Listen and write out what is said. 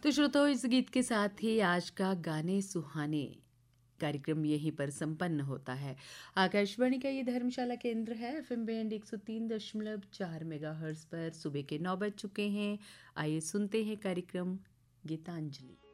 तो श्रोताओ, इस गीत के साथ ही आज का गाने सुहाने कार्यक्रम यहीं पर संपन्न होता है। आकाशवाणी का ये धर्मशाला केंद्र है। एफएम बैंड 103.4 मेगाहर्ट्ज पर सुबह के 9 बज चुके हैं। आइए सुनते हैं कार्यक्रम गीतांजलि।